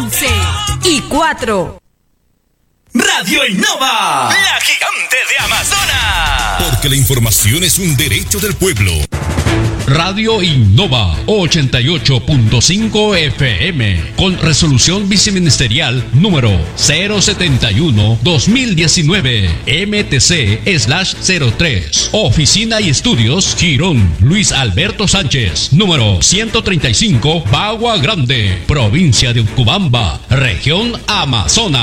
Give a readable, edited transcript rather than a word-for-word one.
11 y 4. Radio Innova, la gigante de Amazonas. Porque la información es un derecho del pueblo. Radio Innova 88.5 FM con resolución viceministerial número 071-2019 MTC/03. Oficina y estudios Girón Luis Alberto Sánchez, número 135, Bagua Grande, provincia de Utcubamba, región Amazonas.